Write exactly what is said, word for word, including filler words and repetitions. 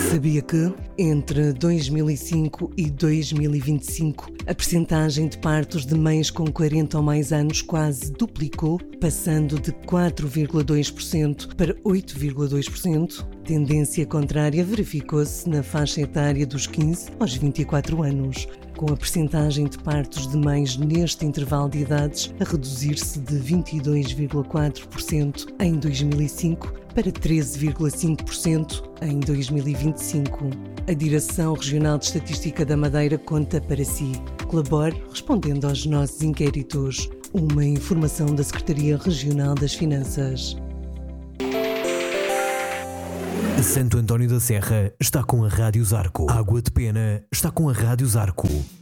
Sabia que, entre dois mil e cinco e dois mil e vinte e cinco, a percentagem de partos de mães com quarenta ou mais anos quase duplicou, passando de quatro vírgula dois por cento para oito vírgula dois por cento? Tendência contrária verificou-se na faixa etária dos quinze aos vinte e quatro anos, com a percentagem de partos de mães neste intervalo de idades a reduzir-se de vinte e dois vírgula quatro por cento em dois mil e cinco para treze vírgula cinco por cento em dois mil e vinte e cinco. A Direção Regional de Estatística da Madeira conta para si. Colabore respondendo aos nossos inquéritos. Uma informação da Secretaria Regional das Finanças. Santo António da Serra está com a Rádio Zarco. Água de Pena está com a Rádio Zarco.